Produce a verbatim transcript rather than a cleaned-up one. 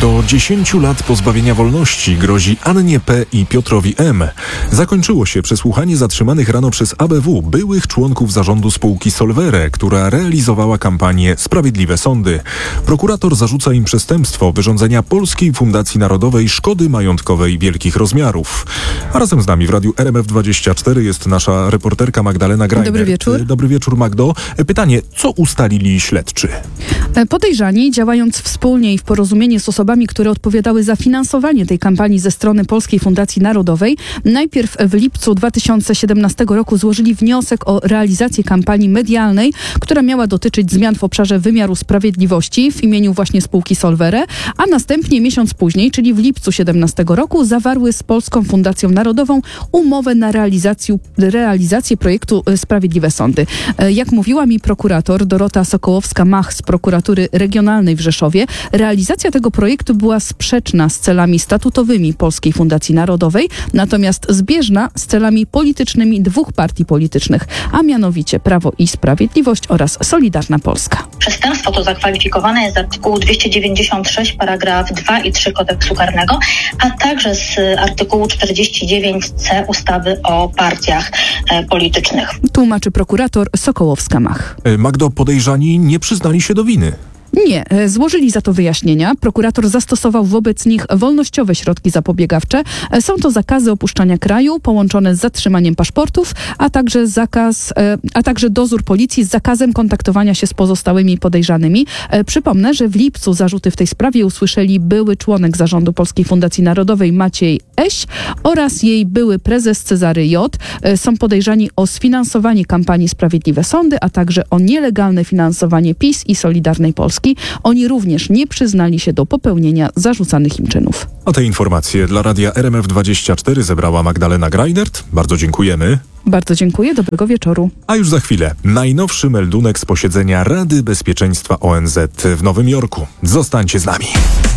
Do dziesięciu lat pozbawienia wolności grozi Annie P. i Piotrowi M. Zakończyło się przesłuchanie zatrzymanych rano przez A B W byłych członków zarządu spółki Solvere, która realizowała kampanię Sprawiedliwe Sądy. Prokurator zarzuca im przestępstwo wyrządzenia Polskiej Fundacji Narodowej szkody majątkowej wielkich rozmiarów. A razem z nami w Radiu R M F dwadzieścia cztery jest nasza reporterka Magdalena Greiner. Dobry wieczór. Dobry wieczór, Magdo. Pytanie, co ustalili śledczy? Podejrzani, działając wspólnie i w porozumieniu z osobami, które odpowiadały za finansowanie tej kampanii ze strony Polskiej Fundacji Narodowej, najpierw w lipcu dwa tysiące siedemnastego roku złożyli wniosek o realizację kampanii medialnej, która miała dotyczyć zmian w obszarze wymiaru sprawiedliwości w imieniu właśnie spółki Solvere, a następnie miesiąc później, czyli w lipcu siedemnastego roku, zawarły z Polską Fundacją Narodową umowę na realizację, realizację projektu Sprawiedliwe Sądy. Jak mówiła mi prokurator Dorota Sokołowska-Mach z prokuratury regionalnej w Rzeszowie, realizacja tego projektu była sprzeczna z celami statutowymi Polskiej Fundacji Narodowej, natomiast zbieżna z celami politycznymi dwóch partii politycznych, a mianowicie Prawo i Sprawiedliwość oraz Solidarna Polska. Przestępstwo to zakwalifikowane jest z artykułu dwieście dziewięćdziesiąt sześć paragraf dwa i trzy Kodeksu Karnego, a także z artykułu czterdzieści dziewięć c ustawy o partiach e, politycznych. Tłumaczy prokurator Sokołowska-Mach. Magdo, podejrzani nie przyznali się do winy. Nie, złożyli za to wyjaśnienia. Prokurator zastosował wobec nich wolnościowe środki zapobiegawcze. Są to zakazy opuszczania kraju połączone z zatrzymaniem paszportów, a także zakaz, a także dozór policji z zakazem kontaktowania się z pozostałymi podejrzanymi. Przypomnę, że w lipcu zarzuty w tej sprawie usłyszeli były członek zarządu Polskiej Fundacji Narodowej Maciej Eś oraz jej były prezes Cezary J. Są podejrzani o sfinansowanie kampanii Sprawiedliwe Sądy, a także o nielegalne finansowanie PiS i Solidarnej Polski. Oni również nie przyznali się do popełnienia zarzucanych im czynów. A te informacje dla Radia R M F dwadzieścia cztery zebrała Magdalena Greiner. Bardzo dziękujemy. Bardzo dziękuję, dobrego wieczoru. A już za chwilę najnowszy meldunek z posiedzenia Rady Bezpieczeństwa O N Z w Nowym Jorku. Zostańcie z nami.